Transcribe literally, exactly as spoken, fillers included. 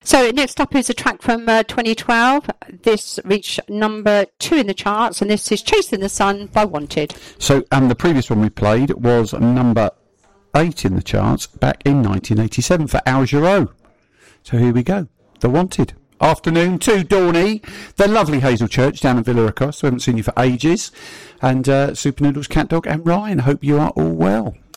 So next up is a track from uh, twenty twelve. This reached number two in the charts, and this is Chasing the Sun by Wanted. So, and the previous one we played was number eight in the charts back in nineteen eighty-seven for Al Jarreau. So here we go. The Wanted. Afternoon to Dawny, the lovely Hazel Church down in Villa Across. We haven't seen you for ages. And uh, Super Noodles, Cat Dog and Ryan. Hope you are all well.